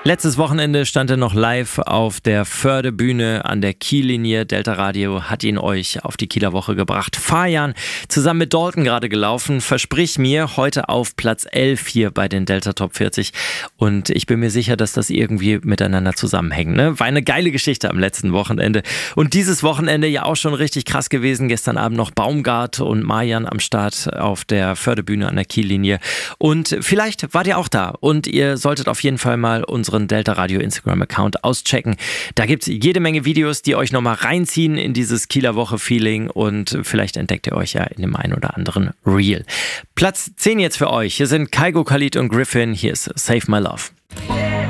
Letztes Wochenende stand er noch live auf der Förde-Bühne an der Kiellinie. Delta Radio hat ihn euch auf die Kieler Woche gebracht. Fajan zusammen mit Dalton gerade gelaufen. Versprich mir, heute auf Platz 11 hier bei den Delta Top 40. Und ich bin mir sicher, dass das irgendwie miteinander zusammenhängt. Ne? War eine geile Geschichte am letzten Wochenende. Und dieses Wochenende ja auch schon richtig krass gewesen. Gestern Abend noch Baumgart und Marjan am Start auf der Förde-Bühne an der Kiellinie. Und vielleicht wart ihr auch da. Und ihr solltet auf jeden Fall mal unseren Delta Radio Instagram-Account auschecken. Da gibt es jede Menge Videos, die euch nochmal reinziehen in dieses Kieler Woche-Feeling und vielleicht entdeckt ihr euch ja in dem einen oder anderen Reel. Platz 10 jetzt für euch. Hier sind Kygo, Khalid und Griffin. Hier ist Save My Love.